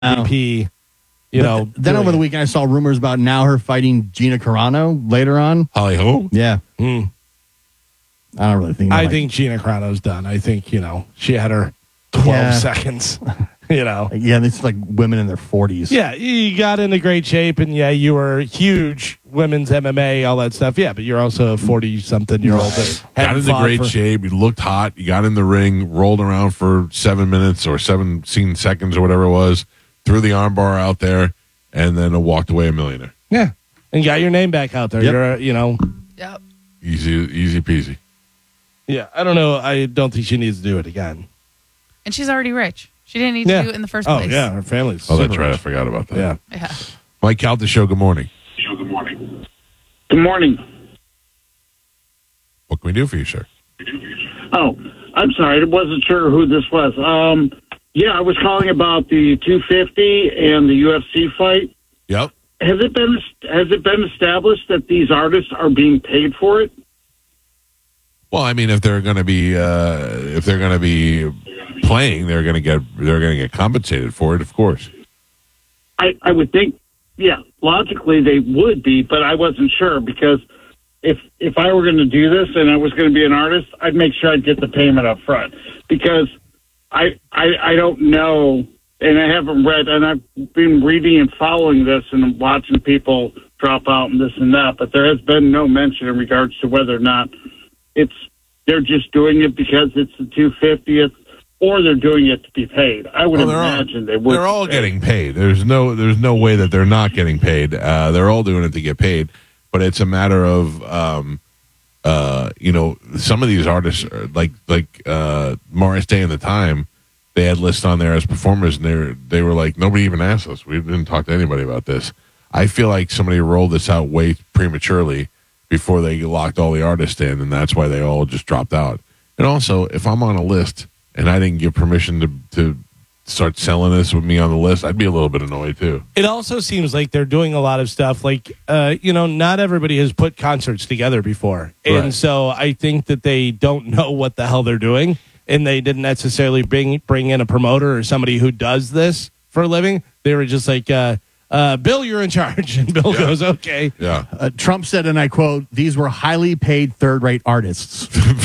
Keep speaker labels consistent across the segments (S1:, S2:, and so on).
S1: MVP. Then over the weekend, I saw rumors about now her fighting Gina Carano later on.
S2: Holly Ho?
S1: Yeah.
S2: Mm.
S1: I don't really think.
S3: I think Gina Carano's done. I think, she had her 12 seconds,
S1: Yeah, it's like women in their 40s.
S3: Yeah, you got into great shape, and you were huge women's MMA, all that stuff. Yeah, but you're also a 40-something-year-old that
S2: got into great shape. You looked hot. You got in the ring, rolled around for 7 minutes or 17 seconds or whatever it was, threw the armbar out there, and then walked away a millionaire.
S3: Yeah, and got your name back out there.
S1: Yep.
S4: Yep.
S2: Easy peasy.
S3: Yeah, I don't know. I don't think she needs to do it again.
S4: And she's already rich. She didn't need to do it in the first place.
S3: Oh, yeah, her family's
S2: that's right. I forgot about that.
S3: Yeah.
S2: Mike Calta Show, good morning.
S5: Good morning.
S2: What can we do for you, sir?
S5: Oh, I'm sorry. I wasn't sure who this was. I was calling about the 250 and the UFC fight.
S2: Yep.
S5: Has it been established that these artists are being paid for it?
S2: Well, I mean, if they're going to be playing, they're going to get compensated for it, of course.
S5: I would think, logically they would be, but I wasn't sure because if I were going to do this and I was going to be an artist, I'd make sure I'd get the payment up front because I don't know, and I haven't read, and I've been reading and following this and watching people drop out and this and that, but there has been no mention in regards to whether or not they're just doing it because it's the 250th, or they're doing it to be paid. I would imagine they would.
S2: They're all getting paid. There's no way that they're not getting paid. They're all doing it to get paid, but it's a matter of some of these artists like Morris Day and the Time. They had lists on there as performers, and they were like, nobody even asked us. We didn't talk to anybody about this. I feel like somebody rolled this out way prematurely before they locked all the artists in, and that's why they all just dropped out. And also, if I'm on a list and I didn't give permission to start selling this with me on the list, I'd be a little bit annoyed too.
S3: It also seems like they're doing a lot of stuff like, not everybody has put concerts together before. And
S2: Right.
S3: so I think that they don't know what the hell they're doing, and they didn't necessarily bring in a promoter or somebody who does this for a living. They were just like, Bill, you're in charge. And Bill goes, okay.
S2: Yeah.
S1: Trump said, and I quote, "These were highly paid third-rate artists."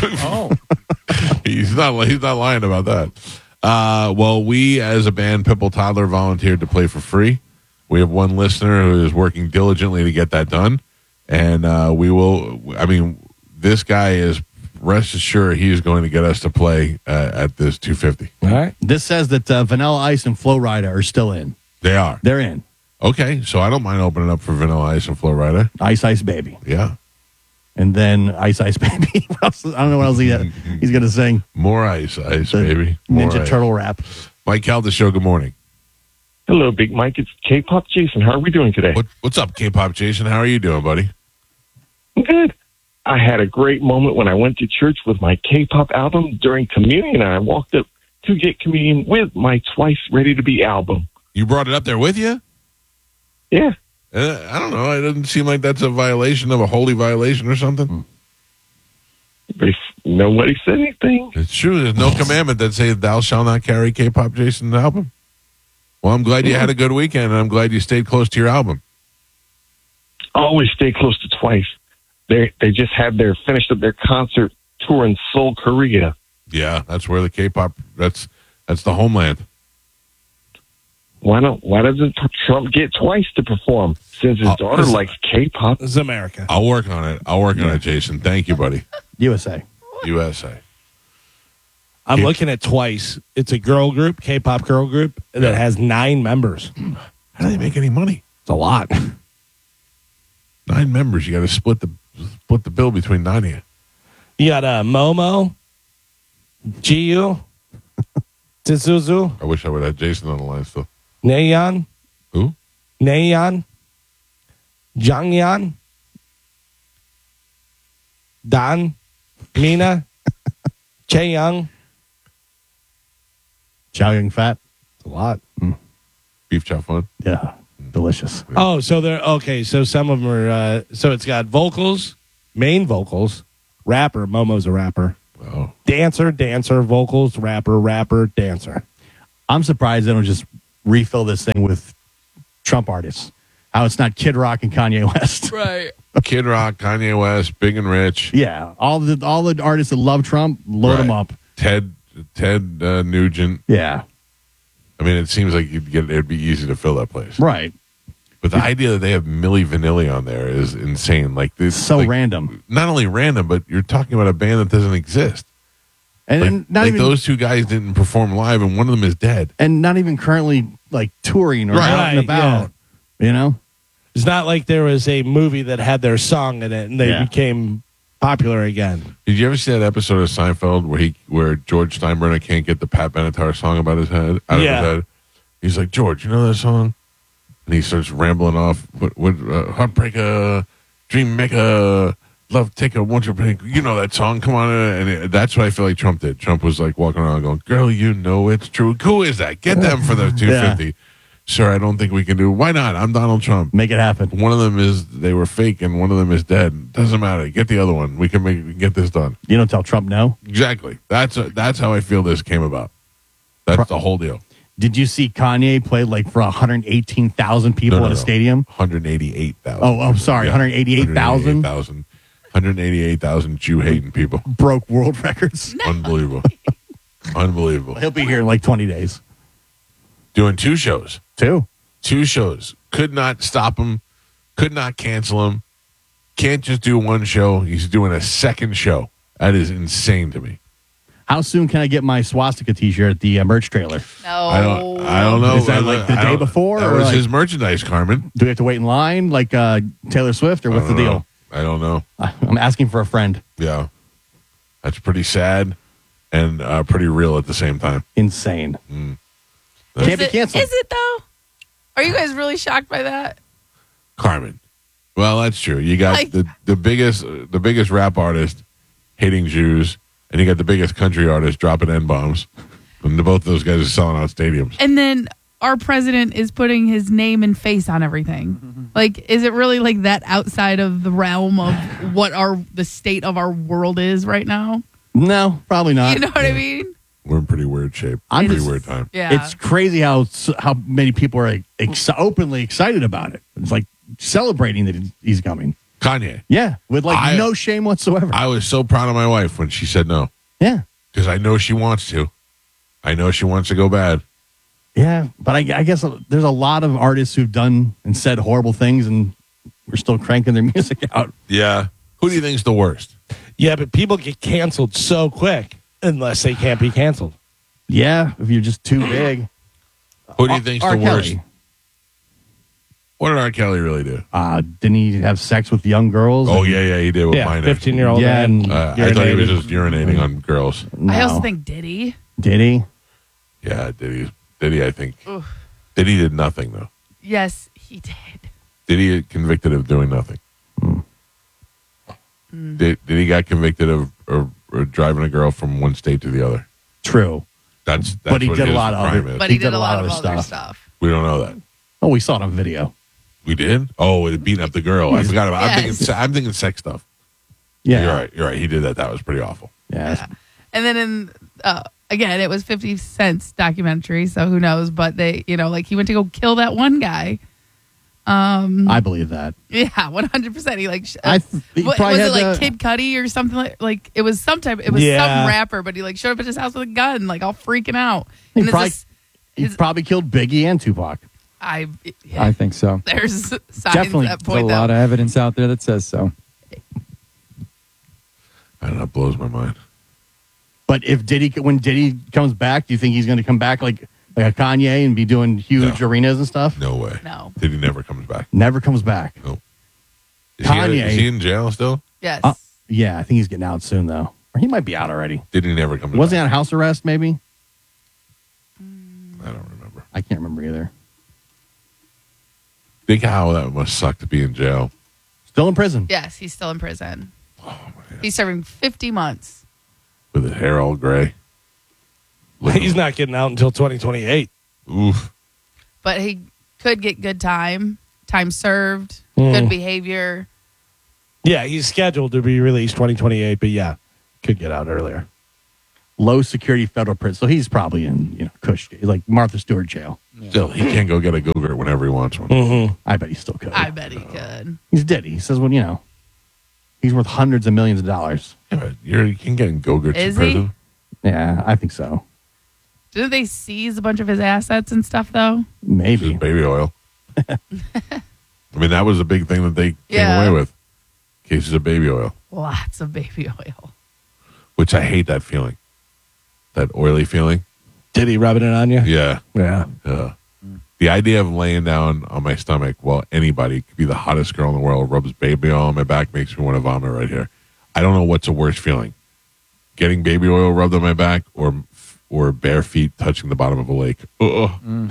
S2: He's not lying about that. Well, we as a band, Pipple Toddler, volunteered to play for free. We have one listener who is working diligently to get that done, and we will. I mean, this guy is. Rest assured, he is going to get us to play at this 250.
S3: All right.
S1: This says that Vanilla Ice and Flo Rida are still in.
S2: They are.
S1: They're in.
S2: Okay, so I don't mind opening up for Vanilla Ice and Flo Rida.
S1: Ice Ice Baby.
S2: Yeah.
S1: And then Ice Ice Baby. I don't know what else he's going to sing.
S2: More Ice Baby. More
S1: Ninja
S2: ice.
S1: Turtle rap.
S2: Mike Calda Show, good morning.
S6: Hello, Big Mike. It's K-Pop Jason. How are we doing today?
S2: What's up, K-Pop Jason? How are you doing, buddy?
S6: Good. I had a great moment when I went to church with my K-pop album during communion. I walked up to get communion with my Twice Ready to Be album.
S2: You brought it up there with you?
S6: Yeah.
S2: I don't know. It doesn't seem like that's a violation of a holy violation or something.
S6: Nobody said anything.
S2: It's true. There's no commandment that says thou shalt not carry K-Pop Jason's album. Well, I'm glad you had a good weekend, and I'm glad you stayed close to your album.
S6: Always stay close to Twice. They just finished up their concert tour in Seoul, Korea.
S2: Yeah, that's where the K-pop. That's the homeland.
S6: Why doesn't Trump get Twice to perform since his daughter likes K-pop?
S3: This is America.
S2: I'll work on it, Jason. Thank you, buddy.
S1: USA.
S3: I'm looking at Twice. It's a girl group, K-pop girl group, that has 9 members.
S2: How do they make any money?
S3: It's a lot.
S2: 9 members. You got to split the bill between 9 of you.
S3: You got Momo, Jiu, Tsuzu.
S2: I wish I would have Jason on the line still.
S3: Nayeon.
S2: Who?
S3: Nayeon. Jonghyun. Dan. Mina. Chaeyoung.
S1: Chow Yun Fat.
S3: It's a lot.
S2: Beef chow fun.
S1: Yeah. Delicious.
S3: Oh, so they're okay. So some of them are. So it's got vocals, main vocals, rapper. Momo's a rapper.
S2: Oh.
S3: Dancer, vocals, rapper, dancer.
S1: I'm surprised they don't just refill this thing with Trump artists. How it's not Kid Rock and Kanye West.
S4: Right.
S2: Kid Rock, Kanye West, Big and Rich.
S1: Yeah, all the artists that love Trump, load them up.
S2: Ted Nugent.
S1: Yeah,
S2: I mean, it seems like it'd be easy to fill that place.
S1: right.
S2: But the idea that they have Milli Vanilli on there is insane. Like this,
S1: So random.
S2: Not only random, but you're talking about a band that doesn't exist.
S1: And not even
S2: those two guys didn't perform live, and one of them is dead.
S1: and not even currently like touring or
S2: Right.
S1: out and about. You know,
S3: It's not like there was a movie that had their song in it and they
S1: Yeah.
S3: became popular again.
S2: Did you ever see that episode of Seinfeld where George Steinbrenner can't get the Pat Benatar song out of his head? He's like, George, you know that song? And he starts rambling off. What Heartbreaker, Dream Maker, Love Taker, Won't You Break? You know that song? Come on. And that's what I feel like Trump did. Trump was like walking around going, girl, you know it's true. Who is that? Get them for the 250. Sir, I don't think we can do it. Why not? I'm Donald Trump.
S1: make it happen.
S2: One of them is they were fake and one of them is dead. Doesn't matter. Get the other one. We can get this done.
S1: You don't tell Trump no.
S2: Exactly. That's how I feel this came about. That's the whole deal.
S1: Did you see Kanye play like for 118,000 people at a stadium?
S2: 188,000.
S1: Oh, I'm sorry, 188,000?
S2: 188,000 Jew-hating people.
S1: Broke world records.
S2: Unbelievable. Unbelievable.
S1: He'll be here in like 20 days.
S2: Doing 2 shows.
S1: 2.
S2: 2 shows. Could not stop him. Could not cancel him. Can't just do 1 show. He's doing a 2nd show. That is insane to me.
S1: How soon can I get my swastika T-shirt at the merch trailer?
S4: No.
S2: I don't know.
S1: Is that like the day before?
S2: That
S1: or
S2: was
S1: like,
S2: his merchandise, Carmen.
S1: do we have to wait in line like Taylor Swift, or what's the deal?
S2: I don't know.
S1: I'm asking for a friend.
S2: Yeah. That's pretty sad and pretty real at the same time.
S1: Insane. Can't be canceled.
S4: Is it though? Are you guys really shocked by that?
S2: Carmen. Well, that's true. You got
S4: Like-
S2: the biggest rap artist hating Jews, and you got the biggest country artist dropping N-bombs. And both those guys are selling out stadiums.
S4: And then our president is putting his name and face on everything. Like, is it really like that outside of the realm of what the state of our world is right now?
S1: No, probably not.
S4: You know what I mean?
S2: We're in pretty weird shape.
S1: I'm
S2: Pretty
S1: just-
S2: weird time.
S4: Yeah.
S1: It's crazy how many people are openly excited about it. It's like celebrating that he's coming.
S2: Kanye.
S1: Yeah, with like no shame whatsoever.
S2: I was so proud of my wife when she said no.
S1: Yeah.
S2: Because I know she wants to. I know she wants to go bad.
S1: Yeah, but I guess there's a lot of artists who've done and said horrible things, and we're still cranking their music out.
S2: Yeah. Who do you think's the worst?
S3: Yeah, but people get canceled so quick unless they can't be canceled.
S1: Yeah, if you're just too big.
S2: Who do you think's
S1: R.
S2: the worst?
S1: Kelly.
S2: What did R. Kelly really do?
S1: Didn't he have sex with young girls?
S2: Oh, yeah, he did with
S3: Yeah,
S2: minors.
S3: 15-year-old
S1: Yeah,
S3: man.
S2: I thought he was
S3: urinated.
S2: just urinating on girls.
S1: No.
S4: I also think Diddy.
S1: Did he?
S2: Yeah, Diddy, I think. Diddy did nothing, though.
S4: Yes, he did.
S2: Diddy convicted of doing nothing. Did he got convicted of driving a girl from one state to the other?
S1: True.
S2: That's
S1: But he
S2: what
S1: did a
S2: his
S1: lot of
S2: crime
S1: other-
S2: is.
S4: But he did a lot of other stuff.
S2: We don't know that.
S1: Oh, we saw it on video.
S2: We did? Oh, it beating up the girl. I forgot about it.
S4: Yes.
S2: I'm thinking sex stuff.
S1: Yeah.
S2: You're right. He did that. That was pretty awful.
S1: Yeah.
S4: And then again, it was 50 Cent's documentary, so who knows? But they, like he went to go kill that one guy.
S1: I believe that.
S4: Yeah, 100%. He like,
S1: he
S4: was
S1: probably
S4: it
S1: had
S4: like
S1: the-
S4: Kid Cudi or something like it was some type. It was some rapper, but he like showed up at his house with a gun, like all freaking out.
S1: He
S4: And
S1: probably,
S4: his-
S1: he probably killed Biggie and Tupac.
S4: I
S7: think so.
S4: there's signs
S1: Definitely.
S4: that
S7: There's
S4: point
S7: a lot
S4: that
S7: of evidence out there that says so.
S2: I don't know. It blows my mind.
S1: But when Diddy comes back, do you think he's going to come back like a Kanye and be doing huge arenas and stuff?
S2: No way.
S4: No.
S2: Diddy never comes back.
S1: Never comes back.
S2: Nope.
S1: Kanye.
S2: Is he in jail still?
S4: yes.
S1: Yeah, I think he's getting out soon though, or he might be out already.
S2: Diddy never comes
S1: Wasn't he
S2: back.
S1: on house arrest? Maybe
S2: I don't remember.
S1: I can't remember either.
S2: Think how that must suck to be in jail.
S1: Still in prison.
S4: Yes, he's still in prison.
S2: Oh,
S4: He's serving 50 months.
S2: With his hair all gray.
S3: He's not getting out until 2028.
S2: Oof.
S4: But he could get good time served,
S3: Mm.
S4: good behavior.
S3: Yeah, he's scheduled to be released 2028, but yeah, could get out earlier.
S1: Low security federal prison, so he's probably in Cush, like Martha Stewart jail.
S2: Still, he can't go get a Go-Gurt whenever he wants one.
S3: Mm-hmm.
S1: I bet he still could.
S4: I bet he could.
S1: He's Diddy. He says, well, he's worth hundreds of millions of dollars.
S2: Yeah, but you can get Go-Gurts in
S4: Is he?
S2: prison.
S1: Yeah, I think so.
S4: Didn't they seize a bunch of his assets and stuff, though?
S1: Maybe.
S2: Just baby oil. I mean, that was a big thing that they came
S4: Yeah.
S2: away with. Cases of baby oil,
S4: Lots of baby oil.
S2: which I hate that feeling. That oily feeling.
S3: Did he rubbing it on you?
S2: Yeah.
S3: Yeah.
S2: The idea of laying down on my stomach while anybody could be the hottest girl in the world rubs baby oil on my back makes me want to vomit right here. I don't know what's a worse feeling. Getting baby oil rubbed on my back or bare feet touching the bottom of a lake. Ugh.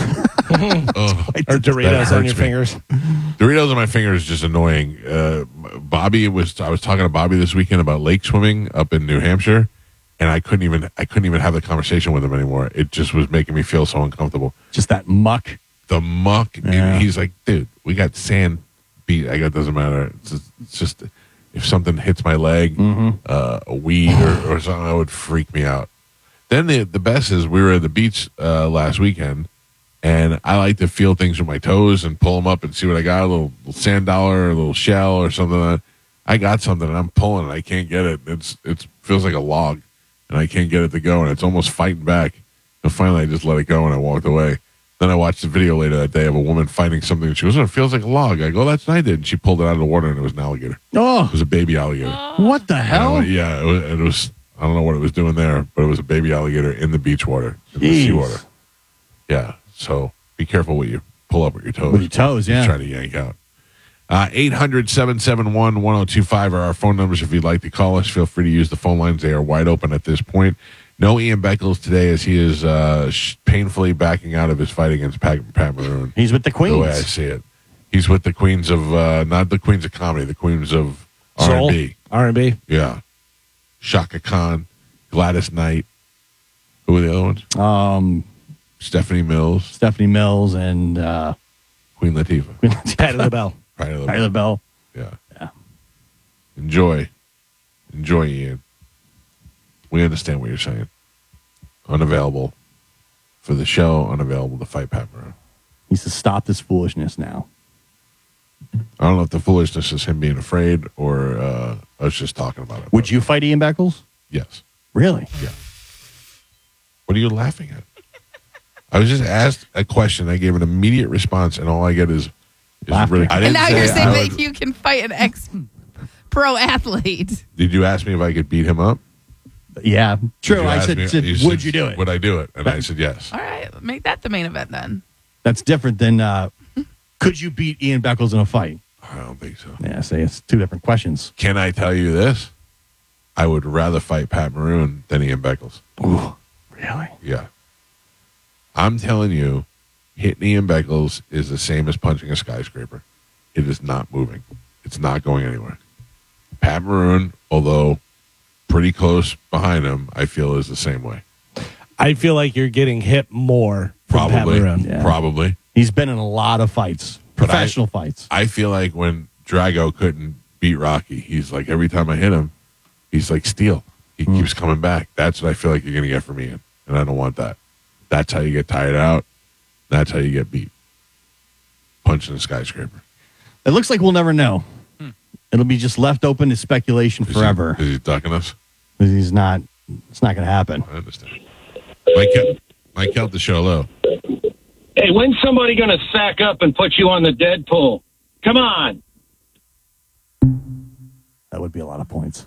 S3: Or Doritos
S2: hurts
S3: on your
S2: me.
S3: fingers.
S2: Doritos on my fingers is just annoying. I was talking to Bobby this weekend about lake swimming up in New Hampshire, and I couldn't even have the conversation with him anymore. It just was making me feel so uncomfortable.
S1: Just that muck.
S2: The muck.
S1: Yeah.
S2: And he's like, dude, we got sand beat. I go, it doesn't matter. It's just if something hits my leg, a weed or something, that would freak me out. Then the best is we were at the beach last weekend, and I like to feel things with my toes and pull them up and see what I got, a little sand dollar, a little shell or something. I got something, and I'm pulling it. I can't get it. It feels like a log, and I can't get it to go, and it's almost fighting back. And finally, I just let it go, and I walked away. Then I watched the video later that day of a woman fighting something, and she goes, "Oh, it feels like a log." I go, "That's what I did." And she pulled it out of the water, and it was an alligator. It
S1: Oh,
S2: was a baby alligator.
S1: what the hell?
S2: Yeah, it was. I don't know what it was doing there, but it was a baby alligator in the beach water, in the
S1: Jeez.
S2: seawater. Yeah, so be careful what you pull up with your toes.
S1: With your toes, yeah.
S2: Try to yank out. 800-771-1025 are our phone numbers. If you'd like to call us, feel free to use the phone lines. They are wide open at this point. No Ian Beckles today as he is painfully backing out of his fight against Pat Maroon.
S1: He's with the Queens.
S2: The way I see it. He's with the queens of, not the queens of comedy, the queens of
S3: Soul?
S2: R&B.
S3: R&B.
S2: Yeah. Shaka Khan, Gladys Knight. Who were the other ones? Stephanie Mills,
S1: Stephanie Mills and
S2: Queen Latifah.
S3: Pat of the Bell.
S2: Right of the
S1: Tyler Bell.
S2: Yeah.
S1: Yeah.
S2: Enjoy, Ian. We understand what you're saying. Unavailable for the show, unavailable to fight Pat Maroon.
S1: He needs to stop this foolishness now.
S2: I don't know if the foolishness is him being afraid or us just talking about it.
S1: Would you fight Ian Beckles?
S2: Yes.
S1: Really?
S2: What are you laughing at? I was just asked a question. I gave an immediate response, and all I get is
S1: Laughter.
S2: really. I
S4: And
S2: didn't
S4: now
S2: say
S4: you're saying
S2: I
S4: that
S2: would-
S4: you can fight an ex-pro athlete.
S2: Did you ask me if I could beat him up?
S1: Yeah. True.
S2: Did you
S1: I
S2: ask
S1: said,
S2: me-
S1: would
S2: said,
S1: you do it?
S2: Would I do it? And I said yes.
S4: All right, make that the main event then.
S1: That's different than could you beat Ian Beckles in a fight?
S2: I don't think so.
S1: Yeah, see, it's two different questions.
S2: Can I tell you this? I would rather fight Pat Maroon than Ian Beckles.
S1: Ooh, really?
S2: Yeah. I'm telling you, hitting Ian Beckles is the same as punching a skyscraper. It is not moving. It's not going anywhere. Pat Maroon, although pretty close behind him, I feel is the same way.
S3: I feel like you're getting hit more from Pat
S2: Probably.
S3: Maroon.
S1: Yeah.
S2: Probably.
S1: He's been in a lot of fights,
S2: But
S1: professional fights.
S2: I feel like when Drago couldn't beat Rocky, he's like, every time I hit him, he's like steel. He keeps coming back. That's what I feel like you're going to get from Ian. And I don't want that. That's how you get tired out. That's how you get beat. Punching a skyscraper.
S1: It looks like we'll never know. It'll be just left open to speculation forever.
S2: Is he ducking us?
S1: He's not. It's not going to happen.
S2: I understand. Mike Kelt, the show low.
S8: Hey, when's somebody going to sack up and put you on the Deadpool? Come on.
S1: That would be a lot of points.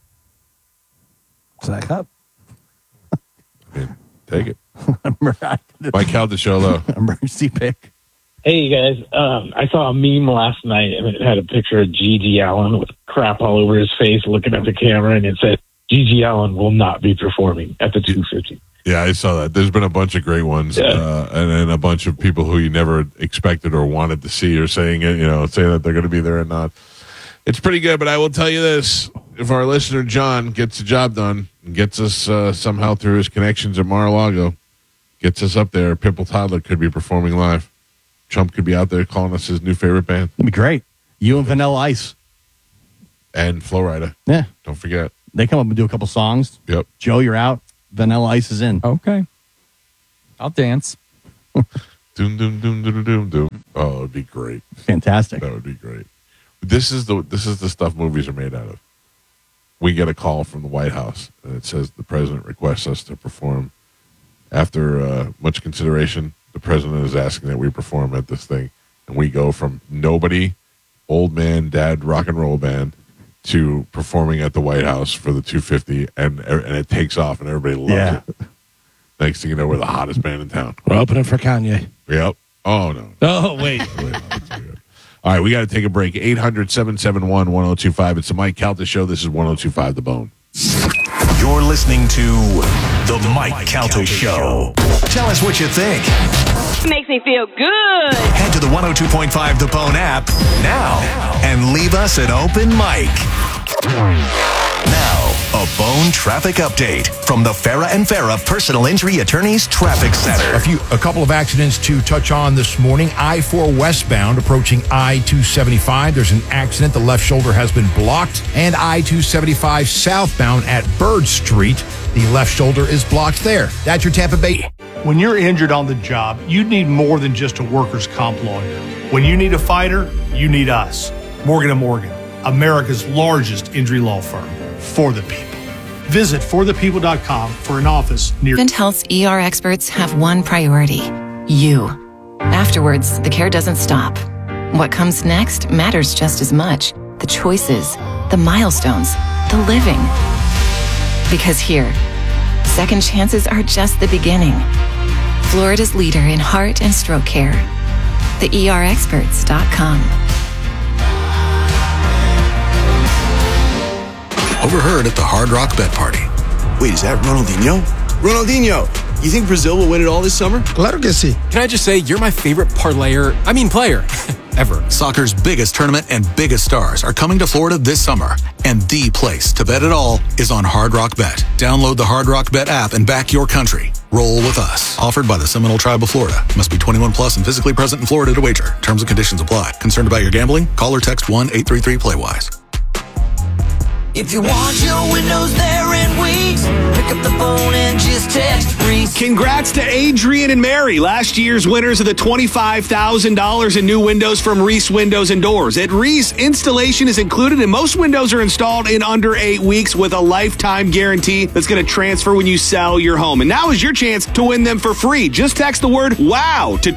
S3: Sack up.
S2: I mean, take it.
S1: Emergency
S2: Mike Kelt, the show low.
S1: pick.
S9: Hey, you guys. I saw a meme last night, and it had a picture of Gigi Allen with crap all over his face looking at the camera, and it said, Gigi Allen will not be performing at the 250.
S2: Yeah, I saw that. There's been a bunch of great ones, and then a bunch of people who you never expected or wanted to see or saying it, saying that they're going to be there and not. It's pretty good, but I will tell you this. If our listener, John, gets the job done and gets us somehow through his connections at Mar-a-Lago, gets us up there, Pimple Toddler could be performing live. Trump could be out there calling us his new favorite band.
S1: That'd be great. You and Vanilla Ice.
S2: And Flo Rida.
S1: Yeah.
S2: Don't forget.
S1: They come up and do a couple songs.
S2: Yep.
S1: Joe, you're out. Vanilla Ice is in.
S7: Okay. I'll dance.
S2: Doom, doom, doom, doom, doom, doom. Oh, it would be great.
S1: Fantastic.
S2: That would be great. This is the stuff movies are made out of. We get a call from the White House, and it says the president requests us to perform. After much consideration, the president is asking that we perform at this thing, and we go from nobody, old man, dad, rock and roll band, to performing at the White House for the 250, and it takes off, and everybody loves it. Next thing you know, we're the hottest band in town.
S3: We're opening for Kanye.
S2: Yep. Oh, no.
S3: Oh, wait.
S2: All right, we got to take a break. 800-771-1025. It's the Mike Calta Show. This is 1025 The Bone.
S10: You're listening to The Mike Calta Show. Tell us what you think.
S11: It makes me feel good.
S10: Head to the 102.5 The Bone app now and leave us an open mic. Now, a Bone traffic update from the Farah and Farah Personal Injury Attorneys Traffic Center.
S12: A couple of accidents to touch on this morning. I-4 westbound approaching I-275. There's an accident. The left shoulder has been blocked. And I-275 southbound at Bird Street. The left shoulder is blocked there. That's your Tampa Bay.
S13: When you're injured on the job, you need more than just a workers' comp lawyer. When you need a fighter, you need us. Morgan & Morgan, America's largest injury law firm. For the people. Visit forthepeople.com for an office near.
S14: Advent Health's ER experts have one priority: you. Afterwards, the care doesn't stop. What comes next matters just as much. The choices, the milestones, the living. Because here, second chances are just the beginning. Florida's leader in heart and stroke care. TheERexperts.com.
S15: Overheard at the Hard Rock Bet Party. Wait, is that Ronaldinho? Ronaldinho, you think Brazil will win it all this summer?
S16: Claro que sí. Can I just say, you're my favorite player ever.
S15: Soccer's biggest tournament and biggest stars are coming to Florida this summer. And the place to bet it all is on Hard Rock Bet. Download the Hard Rock Bet app and back your country. Roll with us. Offered by the Seminole Tribe of Florida. Must be 21 plus and physically present in Florida to wager. Terms and conditions apply. Concerned about your gambling? Call or text 1-833-PLAY-WISE.
S17: If you want your windows there in weeks, pick up the phone and just text Reese.
S18: Congrats to Adrian and Mary, last year's winners of the $25,000 in new windows from Reese Windows and Doors. At Reese, installation is included and most windows are installed in under 8 weeks with a lifetime guarantee that's going to transfer when you sell your home. And now is your chance to win them for free. Just text the word WOW to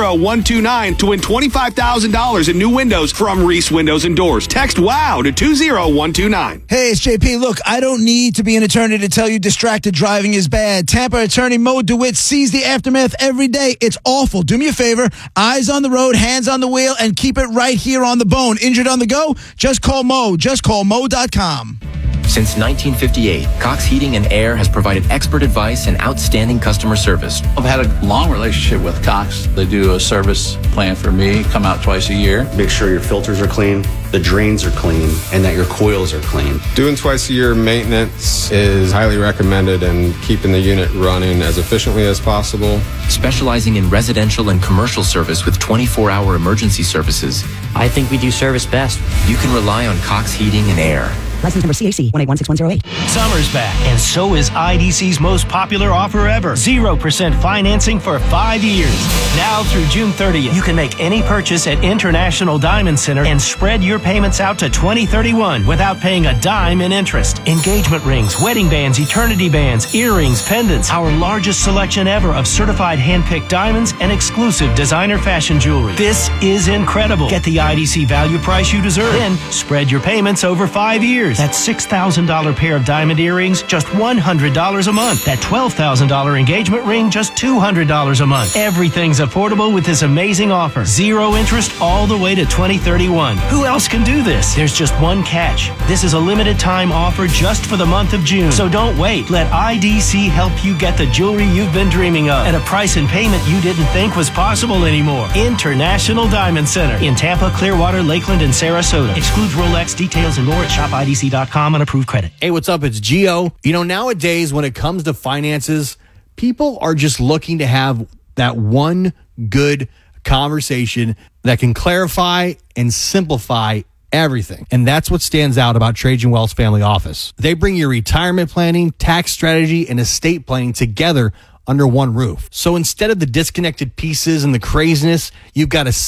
S18: 20129 to win $25,000 in new windows from Reese Windows and Doors. Text WOW to 20129.
S19: Hey, it's JP. Look, I don't need to be an attorney to tell you distracted driving is bad. Tampa attorney Mo DeWitt sees the aftermath every day. It's awful. Do me a favor. Eyes on the road, hands on the wheel, and keep it right here on the bone. Injured on the go? Just call Mo. Just call Mo.com.
S20: Since 1958, Cox Heating and Air has provided expert advice and outstanding customer service.
S21: I've had a long relationship with Cox. They do a service plan for me, come out twice a year.
S22: Make sure your filters are clean, the drains are clean, and that your coils are clean.
S23: Doing twice a year maintenance is highly recommended and keeping the unit running as efficiently as possible.
S20: Specializing in residential and commercial service with 24-hour emergency services.
S24: I think we do service best.
S20: You can rely on Cox Heating and Air.
S25: License number CAC 1816108.
S26: Summer's back, and so is IDC's most popular offer ever. 0% financing for 5 years. Now through June 30th, you can make any purchase at International Diamond Center and spread your payments out to 2031 without paying a dime in interest. Engagement rings, wedding bands, eternity bands, earrings, pendants, our largest selection ever of certified hand-picked diamonds and exclusive designer fashion jewelry. This is incredible. Get the IDC value price you deserve. Then spread your payments over 5 years. That $6,000 pair of diamond earrings, just $100 a month. That $12,000 engagement ring, just $200 a month. Everything's affordable with this amazing offer. 0 interest all the way to 2031. Who else can do this? There's just one catch. This is a limited time offer just for the month of June. So don't wait. Let IDC help you get the jewelry you've been dreaming of at a price and payment you didn't think was possible anymore. International Diamond Center in Tampa, Clearwater, Lakeland, and Sarasota. Excludes Rolex. Details and more at shopiDC.com on approved credit.
S27: Hey, what's up? It's Gio. You know, nowadays when it comes to finances, people are just looking to have that one good conversation that can clarify and simplify everything. And that's what stands out about Trajan Wealth's Family Office. They bring your retirement planning, tax strategy, and estate planning together under one roof. So instead of the disconnected pieces and the craziness, you've got a